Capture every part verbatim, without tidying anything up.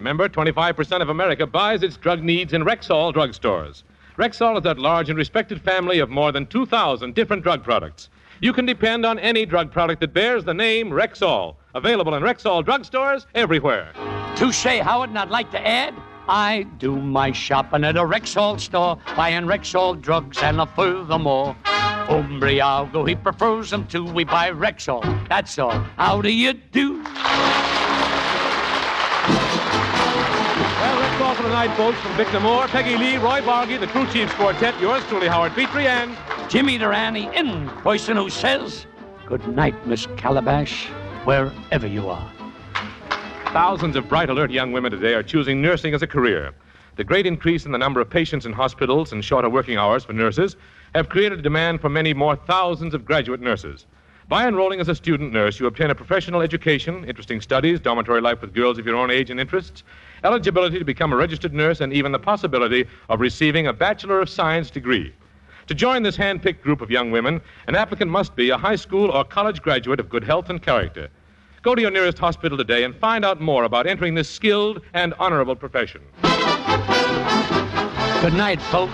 Remember, twenty-five percent of America buys its drug needs in Rexall drugstores. Rexall is that large and respected family of more than two thousand different drug products. You can depend on any drug product that bears the name Rexall. Available in Rexall drugstores everywhere. Touche, Howard, and I'd like to add, I do my shopping at a Rexall store, buying Rexall drugs and a furthermore. Umbriago, he prefers them too. We buy Rexall, that's all. How do you do? Well, let's call for the night, folks, from Victor Moore, Peggy Lee, Roy Bargy, the Crew Chiefs Quartet, yours truly, Howard Petrie, and Jimmy Durante, in person who says, good night, Miss Calabash, wherever you are. Thousands of bright, alert young women today are choosing nursing as a career. The great increase in the number of patients in hospitals and shorter working hours for nurses have created a demand for many more thousands of graduate nurses. By enrolling as a student nurse, you obtain a professional education, interesting studies, dormitory life with girls of your own age and interests, eligibility to become a registered nurse, and even the possibility of receiving a Bachelor of Science degree. To join this hand-picked group of young women, an applicant must be a high school or college graduate of good health and character. Go to your nearest hospital today and find out more about entering this skilled and honorable profession. Good night, folks.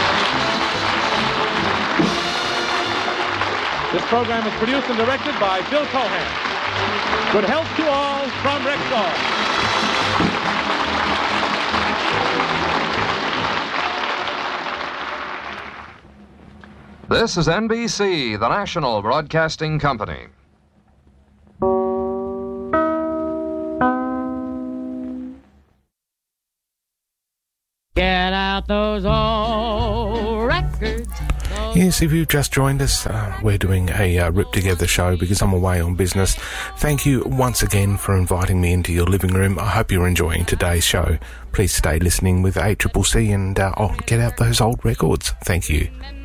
This program is produced and directed by Bill Cohan. Good health to all from Rexall. This is N B C, the national broadcasting company. Get out those old records. Yes, if you've just joined us, uh, we're doing a uh, Rip Together show because I'm away on business. Thank you once again for inviting me into your living room. I hope you're enjoying today's show. Please stay listening with A C C C and uh, oh, get out those old records. Thank you.